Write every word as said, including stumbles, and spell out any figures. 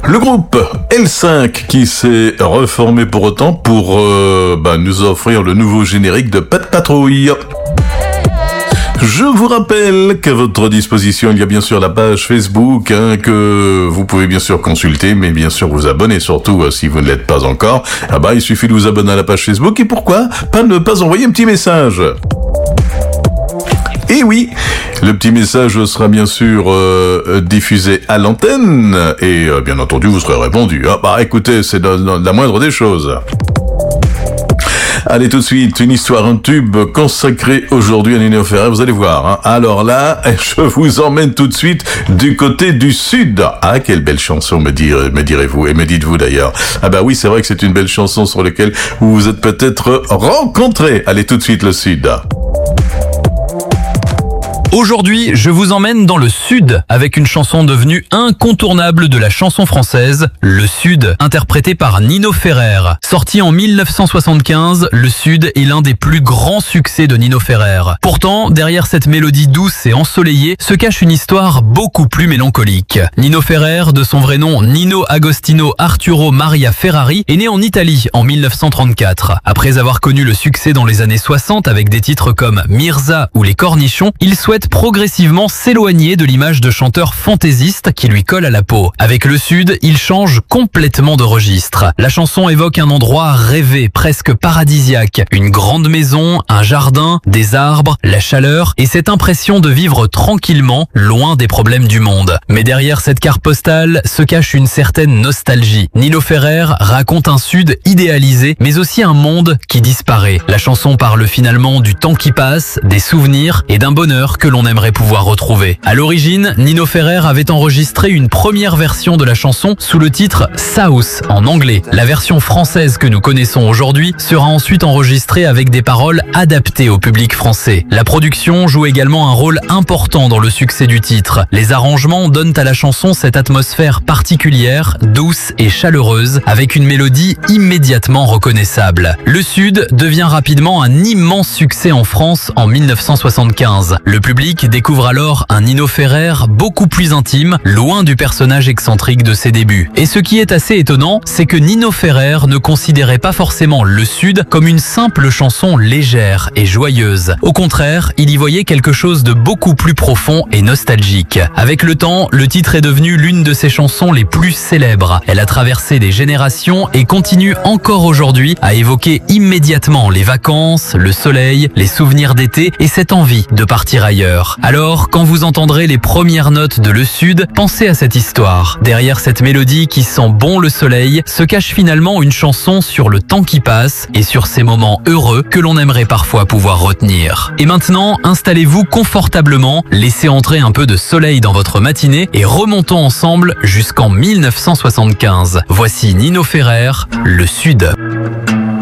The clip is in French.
Le groupe L cinq qui s'est reformé pour autant pour euh, bah, nous offrir le nouveau générique de Pat Patrouille. Je vous rappelle qu'à votre disposition, il y a bien sûr la page Facebook hein, que vous pouvez bien sûr consulter, mais bien sûr vous abonner surtout euh, si vous ne l'êtes pas encore. Ah bah il suffit de vous abonner à la page Facebook et pourquoi pas ne pas envoyer un petit message. Et oui, le petit message sera bien sûr euh, diffusé à l'antenne et euh, bien entendu vous serez répondu. Ah bah écoutez, c'est dans, dans la moindre des choses. Allez tout de suite, une histoire, un tube consacré aujourd'hui à Nino Ferrer, vous allez voir. Hein. Alors là, je vous emmène tout de suite du côté du Sud. Ah, quelle belle chanson, me, dire, me direz-vous, et me dites-vous d'ailleurs. Ah bah oui, c'est vrai que c'est une belle chanson sur laquelle vous vous êtes peut-être rencontrés. Allez tout de suite, le Sud. Aujourd'hui, je vous emmène dans le Sud avec une chanson devenue incontournable de la chanson française, Le Sud, interprétée par Nino Ferrer. Sorti en mille neuf cent soixante-quinze, Le Sud est l'un des plus grands succès de Nino Ferrer. Pourtant, derrière cette mélodie douce et ensoleillée se cache une histoire beaucoup plus mélancolique. Nino Ferrer, de son vrai nom Nino Agostino Arturo Maria Ferrari, est né en Italie en mille neuf cent trente-quatre. Après avoir connu le succès dans les années soixante avec des titres comme Mirza ou Les Cornichons, il souhaite progressivement s'éloigner de l'image de chanteur fantaisiste qui lui colle à la peau. Avec Le Sud, il change complètement de registre. La chanson évoque un endroit rêvé, presque paradisiaque. Une grande maison, un jardin, des arbres, la chaleur et cette impression de vivre tranquillement, loin des problèmes du monde. Mais derrière cette carte postale se cache une certaine nostalgie. Nino Ferrer raconte un Sud idéalisé, mais aussi un monde qui disparaît. La chanson parle finalement du temps qui passe, des souvenirs et d'un bonheur que l'on aimerait pouvoir retrouver. À l'origine, Nino Ferrer avait enregistré une première version de la chanson sous le titre South en anglais. La version française que nous connaissons aujourd'hui sera ensuite enregistrée avec des paroles adaptées au public français. La production joue également un rôle important dans le succès du titre. Les arrangements donnent à la chanson cette atmosphère particulière, douce et chaleureuse, avec une mélodie immédiatement reconnaissable. Le Sud devient rapidement un immense succès en France en mille neuf cent soixante-quinze. Le public découvre alors un Nino Ferrer beaucoup plus intime, loin du personnage excentrique de ses débuts. Et ce qui est assez étonnant, c'est que Nino Ferrer ne considérait pas forcément Le Sud comme une simple chanson légère et joyeuse. Au contraire, il y voyait quelque chose de beaucoup plus profond et nostalgique. Avec le temps, le titre est devenu l'une de ses chansons les plus célèbres. Elle a traversé des générations et continue encore aujourd'hui à évoquer immédiatement les vacances, le soleil, les souvenirs d'été et cette envie de partir ailleurs. Alors, quand vous entendrez les premières notes de Le Sud, pensez à cette histoire. Derrière cette mélodie qui sent bon le soleil, se cache finalement une chanson sur le temps qui passe et sur ces moments heureux que l'on aimerait parfois pouvoir retenir. Et maintenant, installez-vous confortablement, laissez entrer un peu de soleil dans votre matinée et remontons ensemble jusqu'en mille neuf cent soixante-quinze. Voici Nino Ferrer, Le Sud.